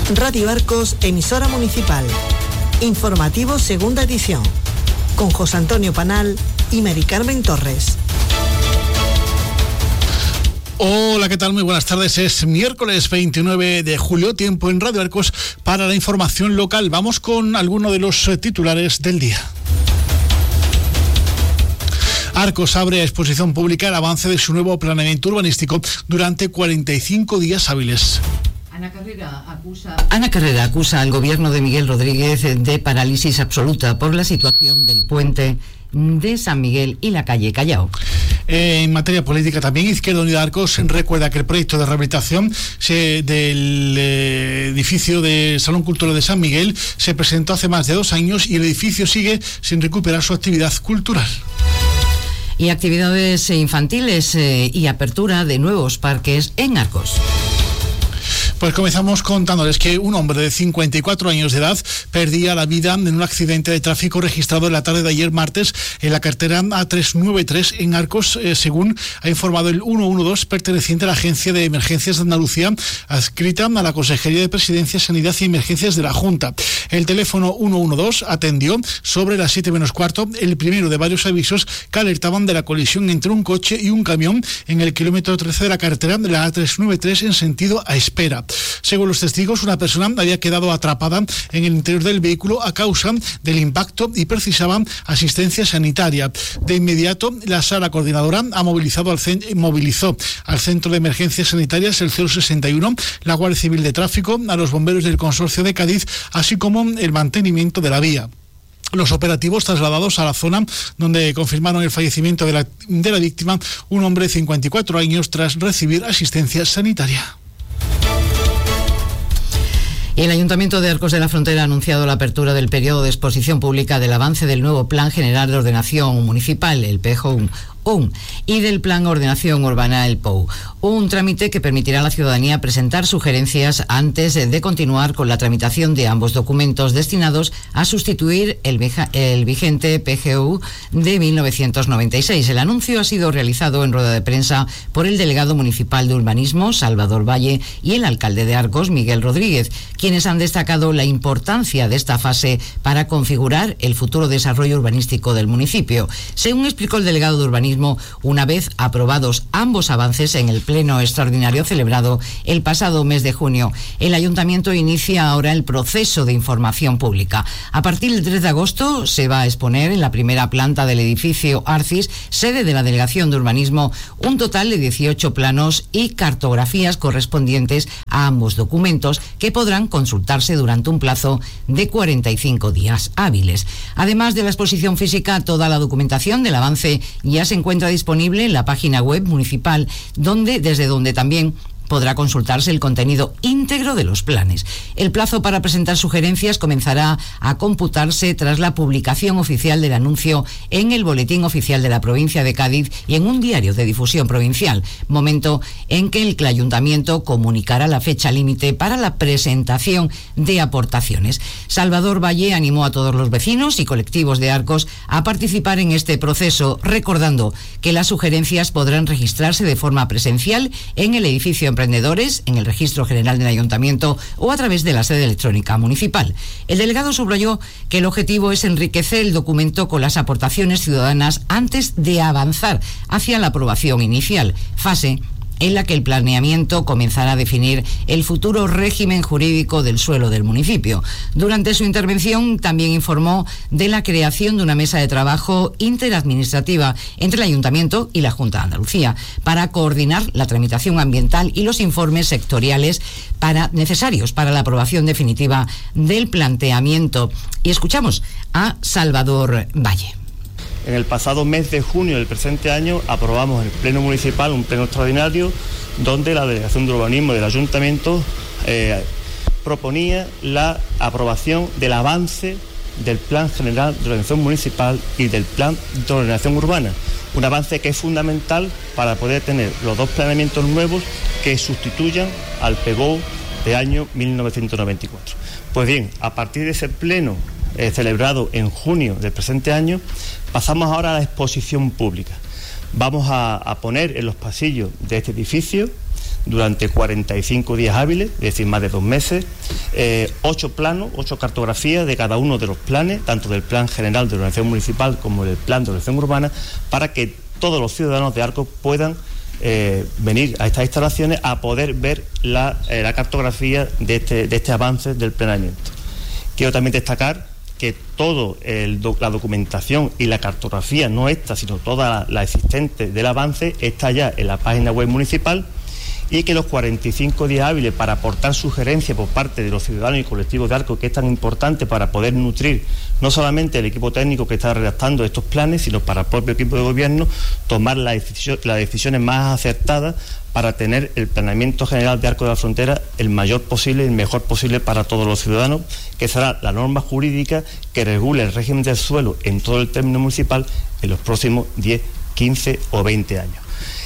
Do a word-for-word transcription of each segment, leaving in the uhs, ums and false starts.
Radio Arcos, emisora municipal. Informativo segunda edición. Con José Antonio Panal y Mari Carmen Torres. Hola, ¿qué tal? Muy buenas tardes. Es miércoles veintinueve de julio, tiempo en Radio Arcos para la información local. Vamos con alguno de los titulares del día. Arcos abre a exposición pública el avance de su nuevo planeamiento urbanístico durante cuarenta y cinco días hábiles. Ana Carrera acusa, Ana Carrera acusa al gobierno de Miguel Rodríguez de parálisis absoluta por la situación del puente de San Miguel y la calle Callao. Eh, en materia política también, Izquierda Unida Arcos recuerda que el proyecto de rehabilitación se, del eh, edificio del Salón Cultural de San Miguel se presentó hace más de dos años y el edificio sigue sin recuperar su actividad cultural. Y actividades infantiles eh, y apertura de nuevos parques en Arcos. Pues comenzamos contándoles que un hombre de cincuenta y cuatro años de edad perdía la vida en un accidente de tráfico registrado en la tarde de ayer martes en la carretera A trescientos noventa y tres en Arcos, eh, según ha informado el ciento doce perteneciente a la Agencia de Emergencias de Andalucía, adscrita a la Consejería de Presidencia, Sanidad y Emergencias de la Junta. El teléfono ciento doce atendió sobre las siete menos cuarto el primero de varios avisos que alertaban de la colisión entre un coche y un camión en el kilómetro trece de la carretera de la A trescientos noventa y tres en sentido a espera. Según los testigos, una persona había quedado atrapada en el interior del vehículo a causa del impacto y precisaba asistencia sanitaria. De inmediato, la sala coordinadora ha movilizado al cen- movilizó al Centro de Emergencias Sanitarias, el cero sesenta y uno, la Guardia Civil de Tráfico, a los bomberos del Consorcio de Cádiz, así como el mantenimiento de la vía. Los operativos trasladados a la zona donde confirmaron el fallecimiento de la, de la víctima, un hombre de cincuenta y cuatro años, tras recibir asistencia sanitaria. El Ayuntamiento de Arcos de la Frontera ha anunciado la apertura del periodo de exposición pública del avance del nuevo Plan General de Ordenación Municipal, el P G O U, y del Plan Ordenación Urbana, el P O U. Un trámite que permitirá a la ciudadanía presentar sugerencias antes de continuar con la tramitación de ambos documentos destinados a sustituir el, veja, el vigente P G O U de mil novecientos noventa y seis. El anuncio ha sido realizado en rueda de prensa por el delegado municipal de Urbanismo, Salvador Valle, y el alcalde de Arcos, Miguel Rodríguez, quienes han destacado la importancia de esta fase para configurar el futuro desarrollo urbanístico del municipio. Según explicó el delegado de Urbanismo, una vez aprobados ambos avances en el pleno extraordinario celebrado el pasado mes de junio, el Ayuntamiento inicia ahora el proceso de información pública. A partir del tres de agosto se va a exponer en la primera planta del edificio Arcis, sede de la Delegación de Urbanismo, un total de dieciocho planos y cartografías correspondientes a ambos documentos que podrán consultarse durante un plazo de cuarenta y cinco días hábiles. Además de la exposición física, toda la documentación del avance ya se encuentra disponible en la página web municipal, donde desde donde también podrá consultarse el contenido íntegro de los planes. El plazo para presentar sugerencias comenzará a computarse tras la publicación oficial del anuncio en el Boletín Oficial de la Provincia de Cádiz y en un diario de difusión provincial, momento en que el Ayuntamiento comunicará la fecha límite para la presentación de aportaciones. Salvador Valle animó a todos los vecinos y colectivos de Arcos a participar en este proceso, recordando que las sugerencias podrán registrarse de forma presencial en el edificio Emprendedores, en el Registro General del Ayuntamiento o a través de la sede electrónica municipal. El delegado subrayó que el objetivo es enriquecer el documento con las aportaciones ciudadanas antes de avanzar hacia la aprobación inicial, fase en la que el planeamiento comenzará a definir el futuro régimen jurídico del suelo del municipio. Durante su intervención también informó de la creación de una mesa de trabajo interadministrativa entre el Ayuntamiento y la Junta de Andalucía para coordinar la tramitación ambiental y los informes sectoriales para, necesarios para la aprobación definitiva del planteamiento. Y escuchamos a Salvador Valle. En el pasado mes de junio del presente año aprobamos en el Pleno Municipal un pleno extraordinario donde la Delegación de Urbanismo del Ayuntamiento eh, proponía la aprobación del avance del Plan General de Ordenación Municipal y del Plan de Ordenación Urbana. Un avance que es fundamental para poder tener los dos planeamientos nuevos que sustituyan al P G O U de año mil novecientos noventa y cuatro. Pues bien, a partir de ese pleno eh, celebrado en junio del presente año, pasamos ahora a la exposición pública. Vamos a, a poner en los pasillos de este edificio durante cuarenta y cinco días hábiles, es decir, más de dos meses, eh, ocho planos, ocho cartografías de cada uno de los planes, tanto del Plan General de Ordenación Municipal como del Plan de Ordenación Urbana, para que todos los ciudadanos de Arcos puedan eh, venir a estas instalaciones a poder ver la, eh, la cartografía de este, de este avance del planeamiento. Quiero también destacar que toda la documentación y la cartografía, no esta, sino toda la, la existente del avance, está ya en la página web municipal, y que los cuarenta y cinco días hábiles para aportar sugerencias por parte de los ciudadanos y colectivos de Arcos, que es tan importante para poder nutrir no solamente el equipo técnico que está redactando estos planes, sino para el propio equipo de gobierno, tomar las decisión, las decisiones más acertadas para tener el planeamiento general de Arcos de la Frontera el mayor posible y el mejor posible para todos los ciudadanos, que será la norma jurídica que regule el régimen del suelo en todo el término municipal en los próximos diez, quince o veinte años.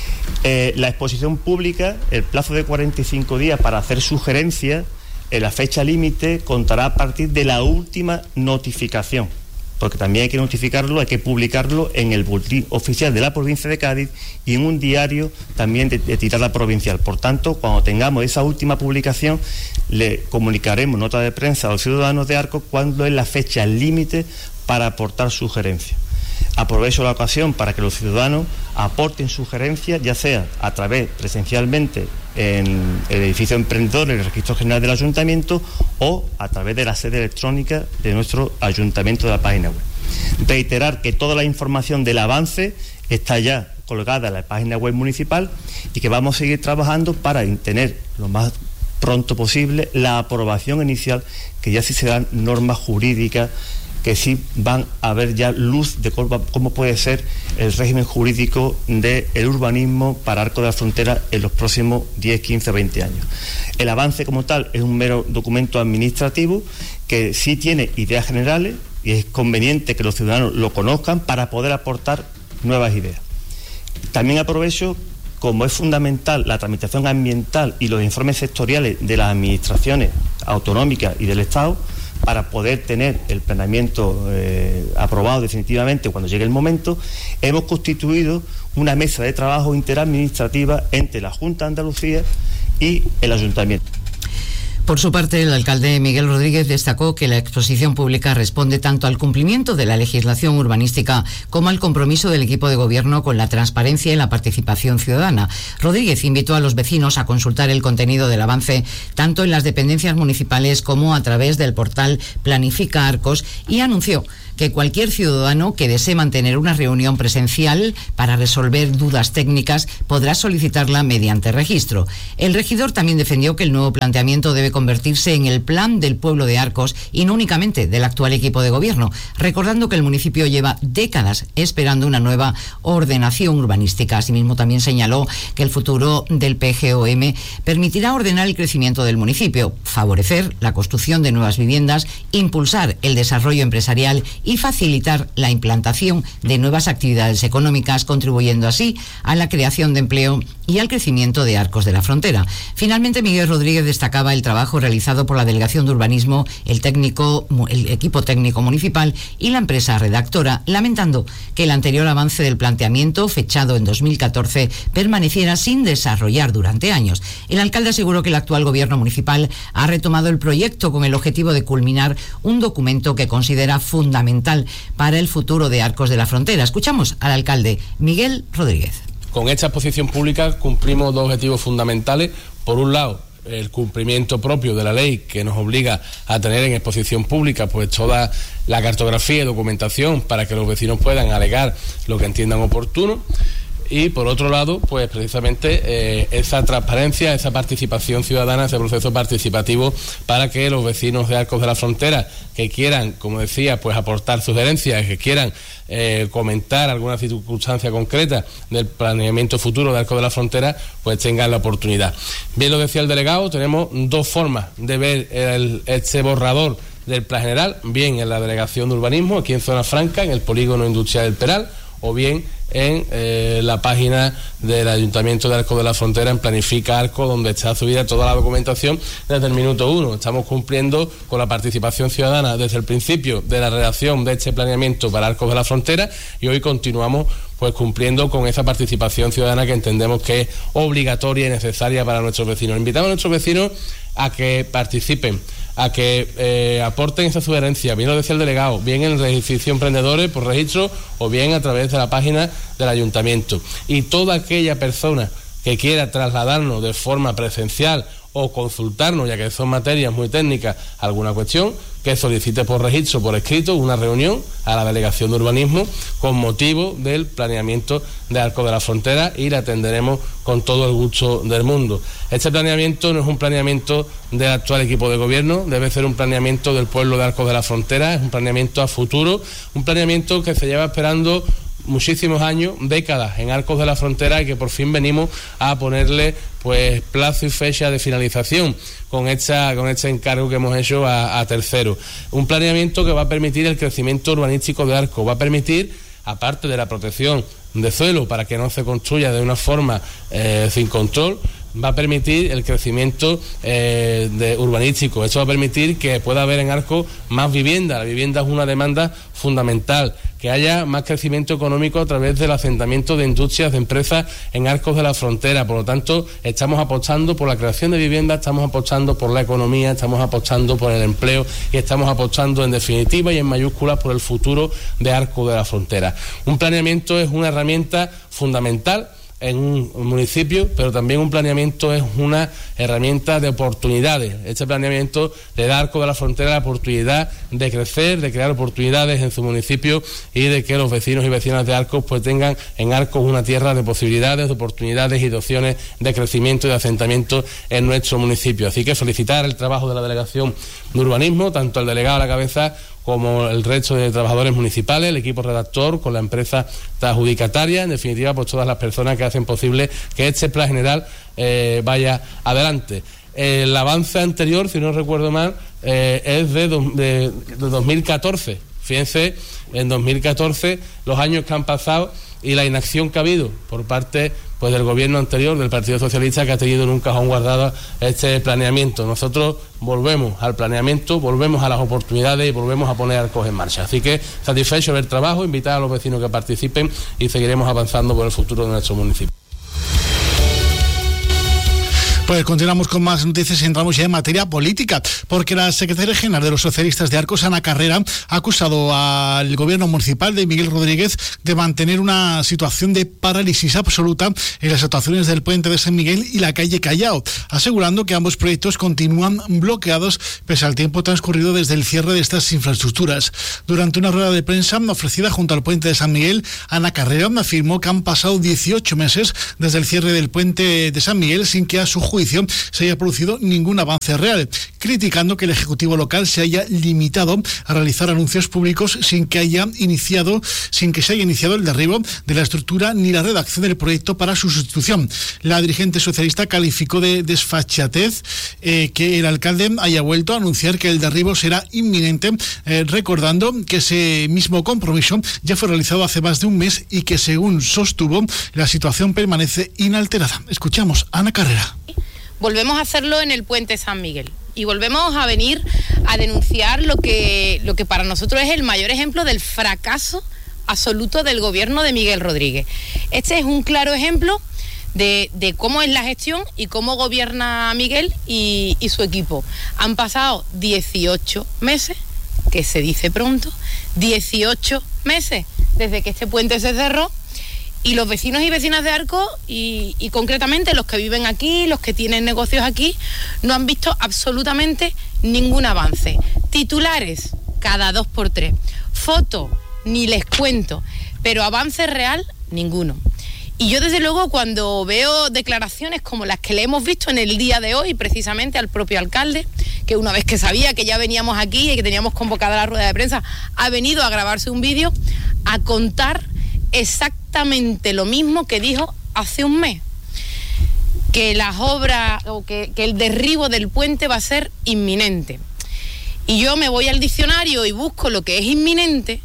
Eh, la exposición pública, el plazo de cuarenta y cinco días para hacer sugerencias, eh, la fecha límite contará a partir de la última notificación, porque también hay que notificarlo, hay que publicarlo en el boletín oficial de la provincia de Cádiz y en un diario también de, de tirada provincial. Por tanto, cuando tengamos esa última publicación, le comunicaremos nota de prensa a los ciudadanos de Arcos cuándo es la fecha límite para aportar sugerencias. Aprovecho la ocasión para que los ciudadanos aporten sugerencias, ya sea a través presencialmente en el edificio emprendedor, en el Registro General del Ayuntamiento, o a través de la sede electrónica de nuestro Ayuntamiento de la página web. Reiterar que toda la información del avance está ya colgada en la página web municipal y que vamos a seguir trabajando para tener lo más pronto posible la aprobación inicial, que ya sí se dan normas jurídicas que sí van a ver ya luz de cómo, cómo puede ser el régimen jurídico del urbanismo para Arcos de la Frontera en los próximos diez, quince, veinte años. El avance como tal es un mero documento administrativo que sí tiene ideas generales y es conveniente que los ciudadanos lo conozcan para poder aportar nuevas ideas. También aprovecho, como es fundamental la tramitación ambiental y los informes sectoriales de las administraciones autonómicas y del Estado, para poder tener el planeamiento eh, aprobado definitivamente cuando llegue el momento, hemos constituido una mesa de trabajo interadministrativa entre la Junta de Andalucía y el Ayuntamiento. Por su parte, el alcalde Miguel Rodríguez destacó que la exposición pública responde tanto al cumplimiento de la legislación urbanística como al compromiso del equipo de gobierno con la transparencia y la participación ciudadana. Rodríguez invitó a los vecinos a consultar el contenido del avance tanto en las dependencias municipales como a través del portal Planifica Arcos y anunció que cualquier ciudadano que desee mantener una reunión presencial para resolver dudas técnicas podrá solicitarla mediante registro. El regidor también defendió que el nuevo planteamiento debe convertirse en el plan del pueblo de Arcos y no únicamente del actual equipo de gobierno, recordando que el municipio lleva décadas esperando una nueva ordenación urbanística. Asimismo, también señaló que el futuro del P G O M permitirá ordenar el crecimiento del municipio, favorecer la construcción de nuevas viviendas, impulsar el desarrollo empresarial y facilitar la implantación de nuevas actividades económicas, contribuyendo así a la creación de empleo y al crecimiento de Arcos de la Frontera. Finalmente, Miguel Rodríguez destacaba el trabajo realizado por la Delegación de Urbanismo, el técnico, el equipo técnico municipal y la empresa redactora, lamentando que el anterior avance del planteamiento, fechado en dos mil catorce, permaneciera sin desarrollar durante años. El alcalde aseguró que el actual gobierno municipal ha retomado el proyecto con el objetivo de culminar un documento que considera fundamental para el futuro de Arcos de la Frontera. Escuchamos al alcalde Miguel Rodríguez. Con esta exposición pública cumplimos dos objetivos fundamentales. Por un lado, el cumplimiento propio de la ley que nos obliga a tener en exposición pública pues toda la cartografía y documentación para que los vecinos puedan alegar lo que entiendan oportuno. Y por otro lado, pues precisamente eh, esa transparencia, esa participación ciudadana, ese proceso participativo para que los vecinos de Arcos de la Frontera que quieran, como decía, pues aportar sugerencias, que quieran eh, comentar alguna circunstancia concreta del planeamiento futuro de Arcos de la Frontera, pues tengan la oportunidad. Bien lo decía el delegado, tenemos dos formas de ver el, este borrador del Plan General, bien en la Delegación de Urbanismo, aquí en Zona Franca, en el Polígono Industrial del Peral, o bien en eh, la página del Ayuntamiento de Arcos de la Frontera, en Planifica Arcos, donde está subida toda la documentación desde el minuto uno. Estamos cumpliendo con la participación ciudadana desde el principio de la redacción de este planeamiento para Arcos de la Frontera, y hoy continuamos pues cumpliendo con esa participación ciudadana que entendemos que es obligatoria y necesaria para nuestros vecinos. Invitamos a nuestros vecinos a que participen, a que eh, aporten esa sugerencia, bien lo decía el delegado, bien en el edificio Emprendedores por registro o bien a través de la página del Ayuntamiento. Y toda aquella persona que quiera trasladarnos de forma presencial o consultarnos, ya que son materias muy técnicas, alguna cuestión, que solicite por registro, por escrito, una reunión a la Delegación de Urbanismo con motivo del planeamiento de Arcos de la Frontera, y la atenderemos con todo el gusto del mundo. Este planeamiento no es un planeamiento del actual equipo de gobierno, debe ser un planeamiento del pueblo de Arcos de la Frontera, es un planeamiento a futuro, un planeamiento que se lleva esperando muchísimos años, décadas en Arcos de la Frontera, y que por fin venimos a ponerle pues plazo y fecha de finalización con esta con este encargo que hemos hecho a, a terceros. Un planeamiento que va a permitir el crecimiento urbanístico de Arcos, va a permitir, aparte de la protección de suelo para que no se construya de una forma eh, sin control, va a permitir el crecimiento eh, de urbanístico. Esto va a permitir que pueda haber en Arcos más vivienda. La vivienda es una demanda fundamental, que haya más crecimiento económico a través del asentamiento de industrias, de empresas en Arcos de la Frontera. Por lo tanto, estamos apostando por la creación de vivienda, estamos apostando por la economía, estamos apostando por el empleo y estamos apostando en definitiva y en mayúsculas por el futuro de Arcos de la Frontera. Un planeamiento es una herramienta fundamental en un municipio, pero también un planeamiento es una herramienta de oportunidades. Este planeamiento le da a Arcos de la Frontera la oportunidad de crecer, de crear oportunidades en su municipio y de que los vecinos y vecinas de Arcos pues tengan en Arcos una tierra de posibilidades, de oportunidades y de opciones de crecimiento y de asentamiento en nuestro municipio. Así que felicitar el trabajo de la Delegación de Urbanismo, tanto el delegado a la cabeza como el resto de trabajadores municipales, el equipo redactor, con la empresa adjudicataria, en definitiva, pues todas las personas que hacen posible que este plan general eh, vaya adelante. El avance anterior, si no recuerdo mal, eh, es de, do, de, de dos mil catorce. Fíjense, en dos mil catorce, los años que han pasado y la inacción que ha habido por parte pues del gobierno anterior, del Partido Socialista, que ha tenido en un cajón guardado este planeamiento. Nosotros volvemos al planeamiento, volvemos a las oportunidades y volvemos a poner Arcos en marcha. Así que satisfecho del trabajo, invitar a los vecinos que participen y seguiremos avanzando por el futuro de nuestro municipio. Pues continuamos con más noticias y entramos ya en materia política, porque la secretaria general de los socialistas de Arcos, Ana Carrera, ha acusado al gobierno municipal de Miguel Rodríguez de mantener una situación de parálisis absoluta en las actuaciones del puente de San Miguel y la calle Callao, asegurando que ambos proyectos continúan bloqueados pese al tiempo transcurrido desde el cierre de estas infraestructuras. Durante una rueda de prensa ofrecida junto al puente de San Miguel, Ana Carrera afirmó que han pasado dieciocho meses desde el cierre del puente de San Miguel sin que a su juicio se haya producido ningún avance real, criticando que el Ejecutivo local se haya limitado a realizar anuncios públicos sin que haya iniciado, sin que se haya iniciado el derribo de la estructura ni la redacción del proyecto para su sustitución. La dirigente socialista calificó de desfachatez eh, que el alcalde haya vuelto a anunciar que el derribo será inminente, eh, recordando que ese mismo compromiso ya fue realizado hace más de un mes y que, según sostuvo, la situación permanece inalterada. Escuchamos a Ana Carrera. Volvemos a hacerlo en el puente San Miguel y volvemos a venir a denunciar lo que, lo que para nosotros es el mayor ejemplo del fracaso absoluto del gobierno de Miguel Rodríguez. Este es un claro ejemplo de, de cómo es la gestión y cómo gobierna Miguel y, y su equipo. Han pasado dieciocho meses, que se dice pronto, dieciocho meses desde que este puente se cerró. Y los vecinos y vecinas de Arcos, y, y concretamente los que viven aquí, los que tienen negocios aquí, no han visto absolutamente ningún avance. Titulares, cada dos por tres. Foto, ni les cuento. Pero avance real, ninguno. Y yo, desde luego, cuando veo declaraciones como las que le hemos visto en el día de hoy, precisamente al propio alcalde, que una vez que sabía que ya veníamos aquí y que teníamos convocada la rueda de prensa, ha venido a grabarse un vídeo a contar exactamente lo mismo que dijo hace un mes, que las obras o que, que el derribo del puente va a ser inminente. Y yo me voy al diccionario y busco lo que es inminente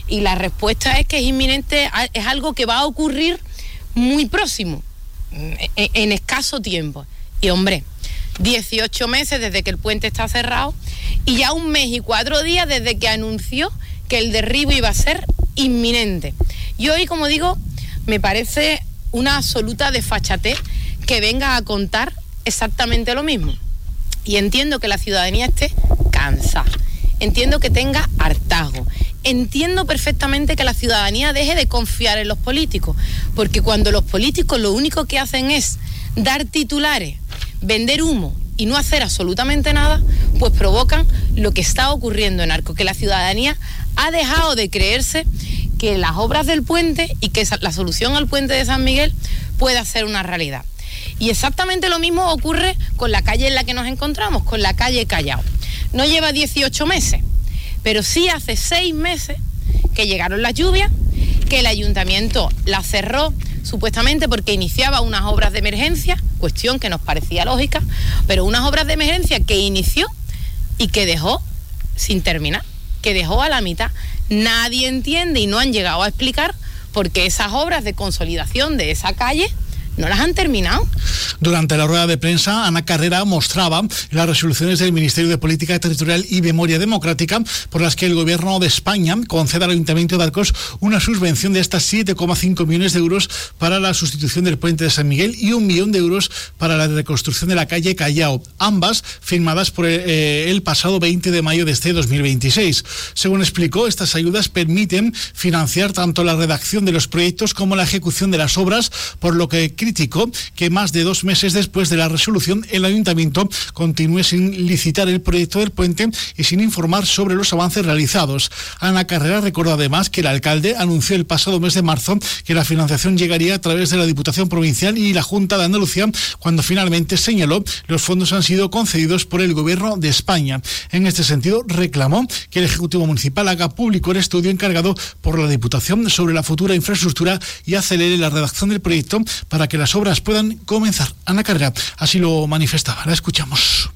Y la respuesta es que es inminente, es algo que va a ocurrir muy próximo, en, en escaso tiempo. Y hombre, dieciocho meses desde que el puente está cerrado y ya un mes y cuatro días desde que anunció que el derribo iba a ser inminente. Y hoy, como digo, me parece una absoluta desfachatez que venga a contar exactamente lo mismo. Y entiendo que la ciudadanía esté cansada, entiendo que tenga hartazgo, entiendo perfectamente que la ciudadanía deje de confiar en los políticos, porque cuando los políticos lo único que hacen es dar titulares, vender humo y no hacer absolutamente nada, pues provocan lo que está ocurriendo en Arcos, que la ciudadanía ha dejado de creerse que las obras del puente y que la solución al puente de San Miguel pueda ser una realidad. Y exactamente lo mismo ocurre con la calle en la que nos encontramos, con la calle Callao. No lleva dieciocho meses, pero sí hace seis meses que llegaron las lluvias, que el ayuntamiento la cerró supuestamente porque iniciaba unas obras de emergencia, cuestión que nos parecía lógica, pero unas obras de emergencia que inició y que dejó sin terminar, que dejó a la mitad. Nadie entiende y no han llegado a explicar por qué esas obras de consolidación de esa calle no las han terminado. Durante la rueda de prensa, Ana Carrera mostraba las resoluciones del Ministerio de Política Territorial y Memoria Democrática por las que el Gobierno de España concede al Ayuntamiento de Arcos una subvención de hasta siete coma cinco millones de euros para la sustitución del puente de San Miguel y un millón de euros para la reconstrucción de la calle Callao, ambas firmadas por el, eh, el pasado veinte de mayo de este dos mil veintiséis. Según explicó, estas ayudas permiten financiar tanto la redacción de los proyectos como la ejecución de las obras, por lo que criticó que más de dos meses después de la resolución el Ayuntamiento continúe sin licitar el proyecto del puente y sin informar sobre los avances realizados. Ana Carrera recordó además que el alcalde anunció el pasado mes de marzo que la financiación llegaría a través de la Diputación Provincial y la Junta de Andalucía, cuando finalmente señaló los fondos han sido concedidos por el Gobierno de España. En este sentido, reclamó que el Ejecutivo Municipal haga público el estudio encargado por la Diputación sobre la futura infraestructura y acelere la redacción del proyecto para que las obras puedan comenzar. Ana Carrera así lo manifestaba. La escuchamos.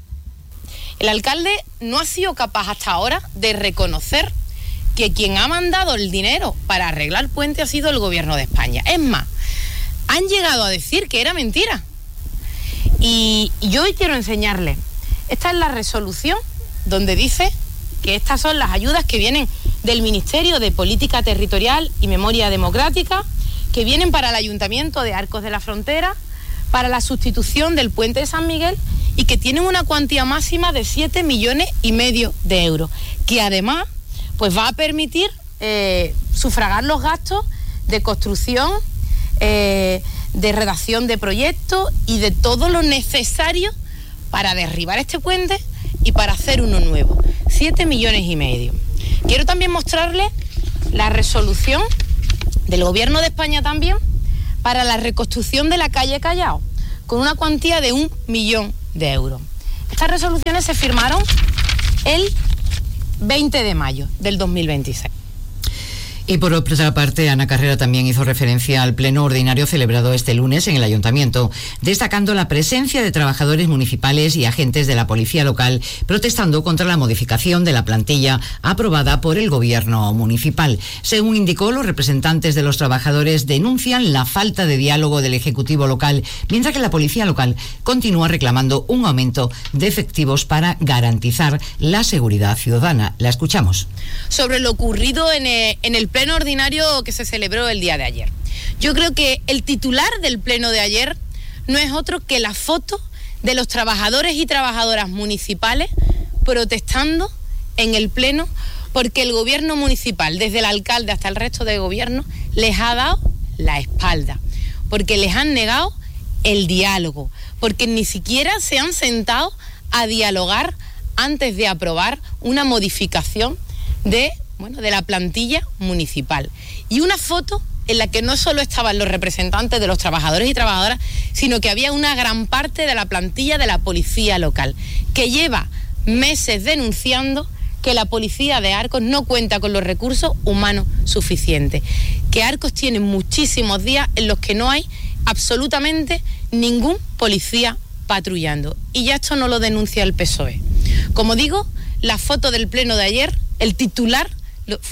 El alcalde no ha sido capaz hasta ahora de reconocer que quien ha mandado el dinero para arreglar el puente ha sido el Gobierno de España. Es más, han llegado a decir que era mentira. Y yo hoy quiero enseñarles. Esta es la resolución donde dice que estas son las ayudas que vienen del Ministerio de Política Territorial y Memoria Democrática, que vienen para el Ayuntamiento de Arcos de la Frontera, para la sustitución del puente de San Miguel y que tienen una cuantía máxima de siete millones y medio de euros, que además pues va a permitir eh, sufragar los gastos de construcción, eh, de redacción de proyectos y de todo lo necesario para derribar este puente y para hacer uno nuevo. siete millones y medio. Quiero también mostrarles la resolución del Gobierno de España también para la reconstrucción de la calle Callao, con una cuantía de un millón de euros. Estas resoluciones se firmaron el veinte de mayo del dos mil veintiséis. Y por otra parte, Ana Carrera también hizo referencia al pleno ordinario celebrado este lunes en el Ayuntamiento, destacando la presencia de trabajadores municipales y agentes de la policía local protestando contra la modificación de la plantilla aprobada por el Gobierno municipal. Según indicó, los representantes de los trabajadores denuncian la falta de diálogo del Ejecutivo local, mientras que la policía local continúa reclamando un aumento de efectivos para garantizar la seguridad ciudadana. La escuchamos. Sobre lo ocurrido en el, en el pleno ordinario que se celebró el día de ayer. Yo creo que el titular del pleno de ayer no es otro que la foto de los trabajadores y trabajadoras municipales protestando en el pleno porque el gobierno municipal, desde el alcalde hasta el resto del gobierno, les ha dado la espalda, porque les han negado el diálogo, porque ni siquiera se han sentado a dialogar antes de aprobar una modificación de Bueno, de la plantilla municipal. Y una foto en la que no solo estaban los representantes de los trabajadores y trabajadoras, sino que había una gran parte de la plantilla de la policía local, que lleva meses denunciando que la policía de Arcos no cuenta con los recursos humanos suficientes, que Arcos tiene muchísimos días en los que no hay absolutamente ningún policía patrullando. Y ya esto no lo denuncia el P S O E. Como digo, la foto del pleno de ayer, el titular fue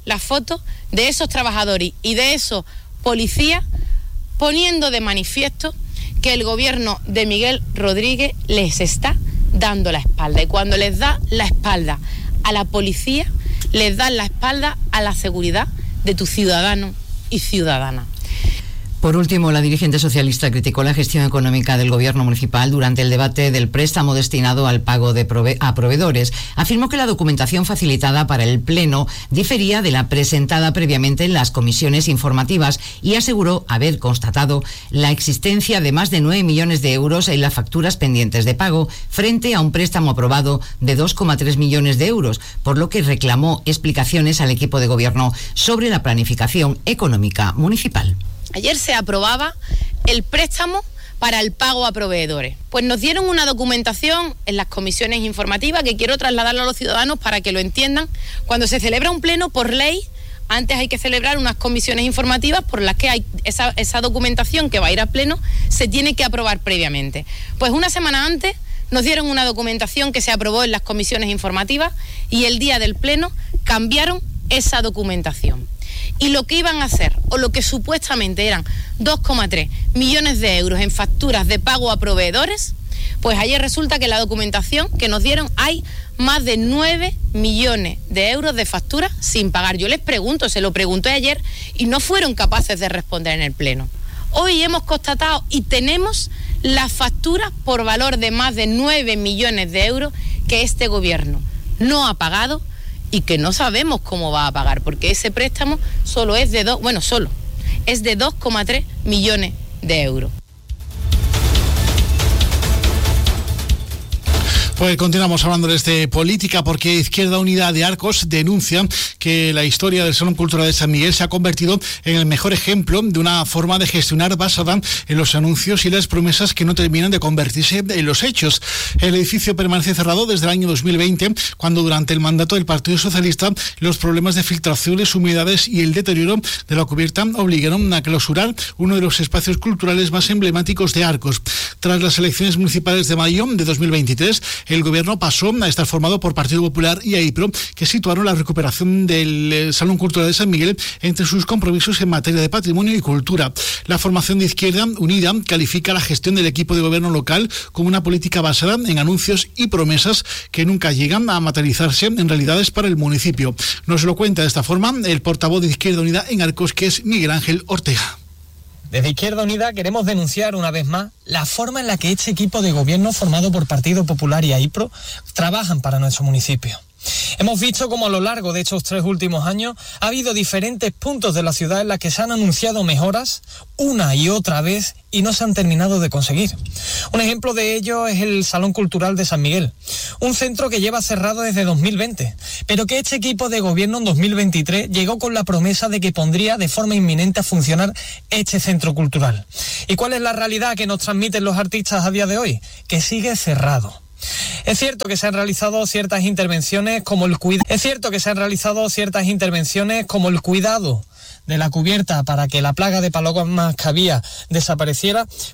las fotos de esos trabajadores y de esos policías poniendo de manifiesto que el gobierno de Miguel Rodríguez les está dando la espalda. Y cuando les da la espalda a la policía, les dan la espalda a la seguridad de tus ciudadanos y ciudadanas. Por último, la dirigente socialista criticó la gestión económica del gobierno municipal durante el debate del préstamo destinado al pago de prove- a proveedores. Afirmó que la documentación facilitada para el Pleno difería de la presentada previamente en las comisiones informativas y aseguró haber constatado la existencia de más de nueve millones de euros en las facturas pendientes de pago frente a un préstamo aprobado de dos coma tres millones de euros, por lo que reclamó explicaciones al equipo de gobierno sobre la planificación económica municipal. Ayer se aprobaba el préstamo para el pago a proveedores. Pues nos dieron una documentación en las comisiones informativas que quiero trasladarlo a los ciudadanos para que lo entiendan. Cuando se celebra un pleno, por ley, antes hay que celebrar unas comisiones informativas por las que hay esa, esa documentación que va a ir a pleno se tiene que aprobar previamente. Pues una semana antes nos dieron una documentación que se aprobó en las comisiones informativas y el día del pleno cambiaron esa documentación. Y lo que iban a hacer, o lo que supuestamente eran dos coma tres millones de euros en facturas de pago a proveedores, pues ayer resulta que en la documentación que nos dieron hay más de nueve millones de euros de facturas sin pagar. Yo les pregunto, se lo pregunté ayer y no fueron capaces de responder en el Pleno. Hoy hemos constatado y tenemos las facturas por valor de más de nueve millones de euros que este gobierno no ha pagado y que no sabemos cómo va a pagar, porque ese préstamo solo es de dos, bueno, solo es de dos coma tres millones de euros. Pues continuamos hablando de política porque Izquierda Unida de Arcos denuncia que la historia del Salón Cultural de San Miguel se ha convertido en el mejor ejemplo de una forma de gestionar basada en los anuncios y las promesas que no terminan de convertirse en los hechos. El edificio permanece cerrado desde el año dos mil veinte, cuando durante el mandato del Partido Socialista los problemas de filtraciones, humedades y el deterioro de la cubierta obligaron a clausurar uno de los espacios culturales más emblemáticos de Arcos. Tras las elecciones municipales de mayo de dos mil veintitrés, el gobierno pasó a estar formado por Partido Popular y AIPRO, que situaron la recuperación del Salón Cultural de San Miguel entre sus compromisos en materia de patrimonio y cultura. La formación de Izquierda Unida califica la gestión del equipo de gobierno local como una política basada en anuncios y promesas que nunca llegan a materializarse en realidades para el municipio. Nos lo cuenta de esta forma el portavoz de Izquierda Unida en Arcos, que es Miguel Ángel Ortega. Desde Izquierda Unida queremos denunciar una vez más la forma en la que este equipo de gobierno formado por Partido Popular y AIPRO trabajan para nuestro municipio. Hemos visto cómo a lo largo de estos tres últimos años ha habido diferentes puntos de la ciudad en las que se han anunciado mejoras una y otra vez y no se han terminado de conseguir. Un ejemplo de ello es el Salón Cultural de San Miguel, un centro que lleva cerrado desde dos mil veinte, pero que este equipo de gobierno en dos mil veintitrés llegó con la promesa de que pondría de forma inminente a funcionar este centro cultural. ¿Y cuál es la realidad que nos transmiten los artistas a día de hoy? Que sigue cerrado. Es cierto que se han realizado ciertas intervenciones como el cuidado. Es cierto que se han realizado ciertas intervenciones como el cuidado de la cubierta para que la plaga de palomas que había desapareciera,